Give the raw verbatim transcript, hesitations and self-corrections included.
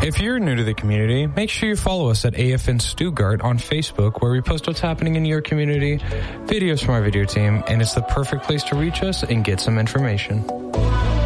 If you're new to the community, make sure you follow us at A F N Stuttgart on Facebook, where we post what's happening in your community, videos from our video team, and it's the perfect place to reach us and get some information.